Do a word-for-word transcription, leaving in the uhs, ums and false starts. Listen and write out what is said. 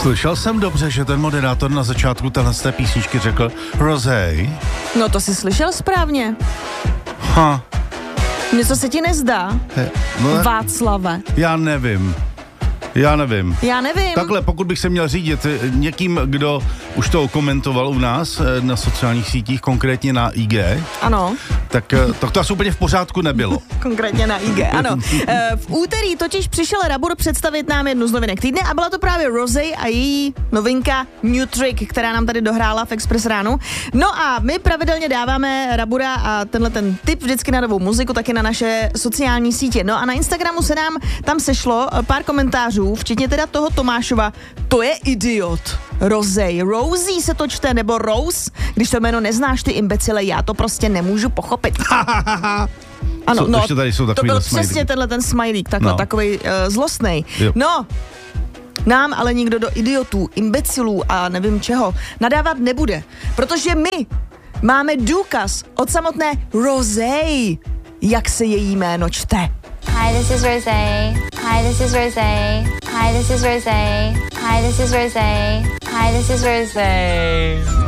Slyšel jsem dobře, že ten moderátor na začátku téhle z té písničky řekl Rosé. No to jsi slyšel správně. Ha. Něco se ti nezdá, He, no, Václave? Já nevím. Já nevím. Já nevím. Takhle, pokud bych se měl řídit někým, kdo už to komentoval u nás na sociálních sítích, konkrétně na I G. Ano. Tak to, to asi úplně v pořádku nebylo. Konkrétně na I G, ano. V úterý totiž přišel Rabur představit nám jednu z novinek týdne a byla to právě Rosé a její novinka New Trick, která nám tady dohrála v Express ránu. No a my pravidelně dáváme Rabura a tenhle ten tip vždycky na novou muziku taky na naše sociální sítě. No a na Instagramu se nám tam sešlo pár komentářů, včetně teda toho Tomášova. To je idiot. Rosé. Rosie se to čte, nebo Rose. Když to jméno neznáš, ty imbecile, já to prostě nemůžu pochopit. Ano, Co, no, tady jsou to byl smajlík. přesně tenhle ten smajlík, takhle, no. takovej uh, zlostnej. Jo. No, nám ale nikdo do idiotů, imbecilů a nevím čeho nadávat nebude, protože my máme důkaz od samotné Rosé, jak se její jméno čte. Hi, this is Rosé. Hi, this is Rosé. Hi, this is Rosé. Hi, this is Rosé. Hi, this is Rosé.